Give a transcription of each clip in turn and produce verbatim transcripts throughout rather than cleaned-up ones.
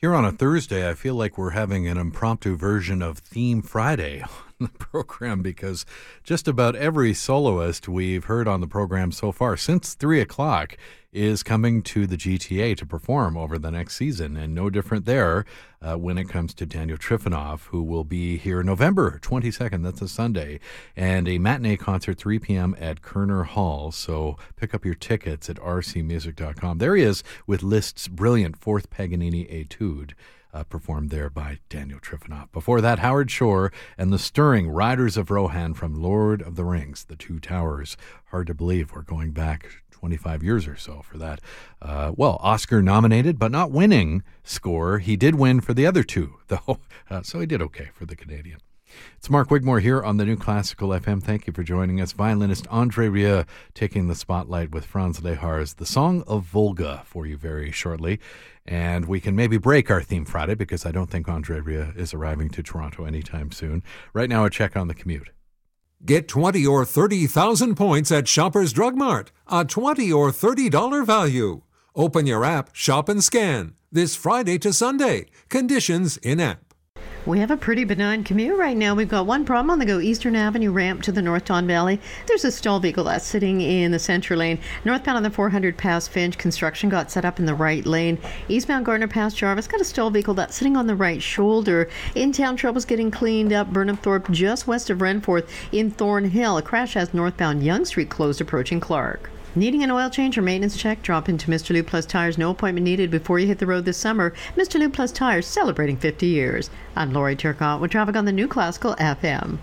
Here on a Thursday, I feel like we're having an impromptu version of Theme Friday on the program because just about every soloist we've heard on the program so far since three o'clock is coming to the G T A to perform over the next season. And no different there uh, when it comes to Daniel Trifonov, who will be here November twenty-second. That's a Sunday. And a matinee concert, three p.m. at Kerner Hall. So pick up your tickets at r c music dot com. There he is with Liszt's brilliant Fourth Paganini Etude. Uh, performed there by Daniel Trifonov. Before that, Howard Shore and the stirring Riders of Rohan from Lord of the Rings, The Two Towers. Hard to believe we're going back twenty-five years or so for that. Uh, well, Oscar-nominated, but not winning score. He did win for the other two, though, uh, so he did okay for the Canadian. It's Mark Wigmore here on the New Classical F M. Thank you for joining us. Violinist Andre Rieu taking the spotlight with Franz Lehar's The Song of Volga for you very shortly. And we can maybe break our Theme Friday because I don't think Andre Rieu is arriving to Toronto anytime soon. Right now, a check on the commute. Get twenty or thirty thousand points at Shoppers Drug Mart. A twenty or thirty dollars value. Open your app, shop and scan. This Friday to Sunday. Conditions in-app. We have a pretty benign commute right now. We've got one problem on the Go Eastern Avenue ramp to the North Don Valley. There's a stall vehicle that's sitting in the center lane. Northbound on the four hundred past Finch, construction got set up in the right lane. Eastbound Gardner past Jarvis, got a stall vehicle that's sitting on the right shoulder. In-town trouble's getting cleaned up. Burnham Thorpe just west of Renforth in Thornhill. A crash has northbound Yonge Street closed approaching Clark. Needing an oil change or maintenance check? Drop into Mister Lube Plus Tires. No appointment needed before you hit the road this summer. Mister Lube Plus Tires celebrating fifty years. I'm Lori Turcotte with traffic on the New Classical F M.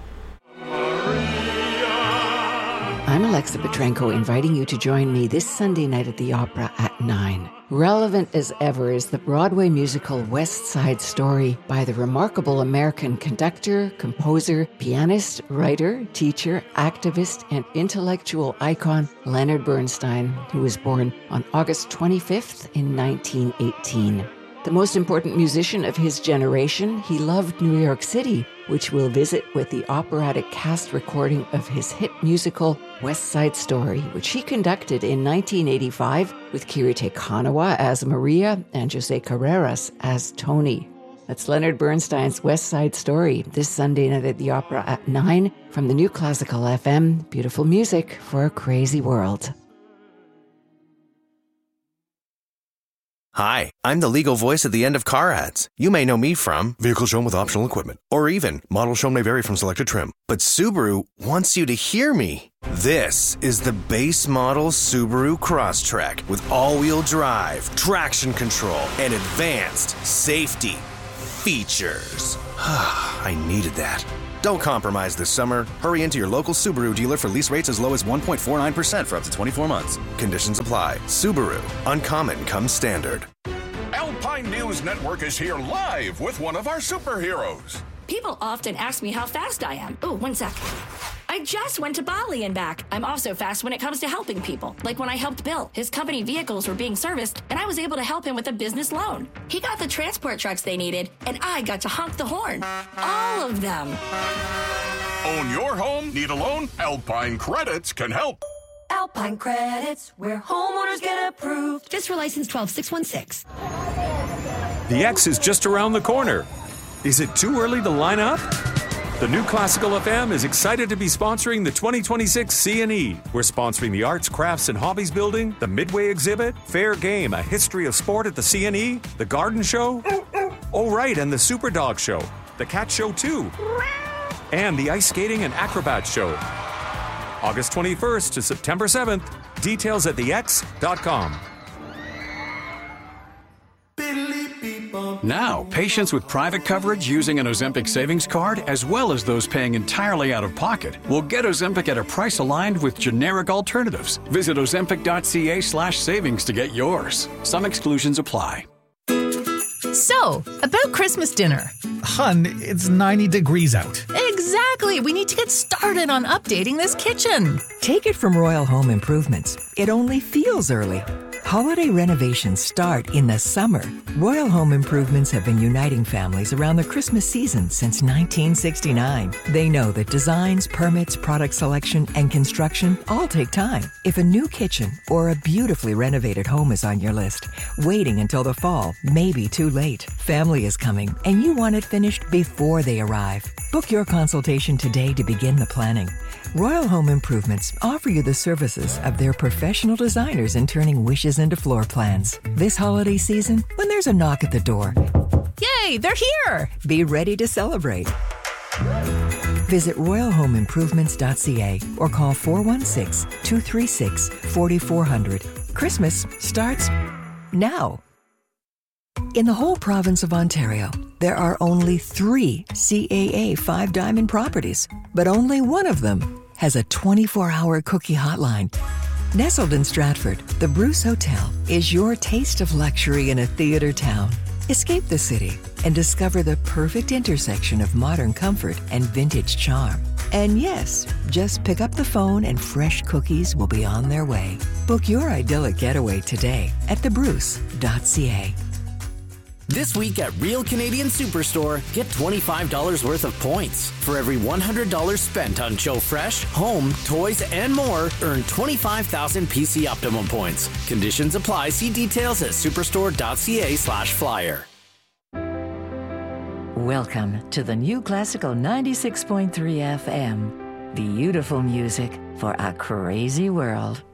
I'm Alexa Petrenko, inviting you to join me this Sunday night at the Opera at nine. Relevant as ever is the Broadway musical West Side Story by the remarkable American conductor, composer, pianist, writer, teacher, activist, and intellectual icon Leonard Bernstein, who was born on August twenty-fifth in nineteen eighteen. The most important musician of his generation, he loved New York City, which we'll visit with the operatic cast recording of his hit musical West Side Story, which he conducted in nineteen eighty-five with Kirite Kanawa as Maria and Jose Carreras as Tony. That's Leonard Bernstein's West Side Story this Sunday night at the Opera at nine from the New Classical F M. Beautiful music for a crazy world. Hi, I'm the legal voice at the end of car ads. You may know me from vehicle shown with optional equipment, or even model shown may vary from selected trim. But Subaru wants you to hear me. This is the base model Subaru Crosstrek with all-wheel drive, traction control, and advanced safety features. I needed that. Don't compromise this summer. Hurry into your local Subaru dealer for lease rates as low as one point four nine percent for up to twenty-four months. Conditions apply. Subaru. Uncommon comes standard. Alpine News Network is here live with one of our superheroes. People often ask me how fast I am. Oh, one sec. I just went to Bali and back. I'm also fast when it comes to helping people. Like when I helped Bill. His company vehicles were being serviced, and I was able to help him with a business loan. He got the transport trucks they needed, and I got to honk the horn. All of them. Own your home? Need a loan? Alpine Credits can help. Alpine Credits, where homeowners get approved. Fiscal license twelve six one six. The X is just around the corner. Is it too early to line up? The New Classical F M is excited to be sponsoring the twenty twenty-six C and E. We're sponsoring the Arts, Crafts, and Hobbies Building, the Midway Exhibit, Fair Game, a history of sport at the C and E, the Garden Show, oh right, and the Super Dog Show, the Cat Show too, and the Ice Skating and Acrobat Show. August twenty-first to September seventh. Details at the x dot com. Now, patients with private coverage using an Ozempic savings card, as well as those paying entirely out of pocket, will get Ozempic at a price aligned with generic alternatives. Visit ozempic.ca slash savings to get yours. Some exclusions apply. So, about Christmas dinner. Hun, it's ninety degrees out. Exactly. We need to get started on updating this kitchen. Take it from Royal Home Improvements. It only feels early. Holiday renovations start in the summer. Royal Home Improvements have been uniting families around the Christmas season since nineteen sixty-nine. They know that designs, permits, product selection, and construction all take time. If a new kitchen or a beautifully renovated home is on your list, waiting until the fall may be too late. Family is coming, and you want it finished before they arrive. Book your consultation today to begin the planning. Royal Home Improvements offer you the services of their professional designers in turning wishes into floor plans. This holiday season, when there's a knock at the door, Yay, they're here! Be ready to celebrate. Visit royal home improvements dot c a or call four one six, two three six, four four zero zero. Christmas starts now. In the whole province of Ontario, there are only three C A A Five Diamond properties, but only one of them has a twenty-four hour cookie hotline. Nestled in Stratford, the Bruce Hotel is your taste of luxury in a theater town. Escape the city and discover the perfect intersection of modern comfort and vintage charm. And yes, just pick up the phone and fresh cookies will be on their way. Book your idyllic getaway today at the bruce dot c a. This week at Real Canadian Superstore, get twenty-five dollars worth of points. For every one hundred dollars spent on Joe Fresh, home, toys, and more, earn twenty-five thousand P C Optimum points. Conditions apply. See details at superstore dot c a slash flyer. Welcome to the New Classical ninety-six point three F M. Beautiful music for a crazy world.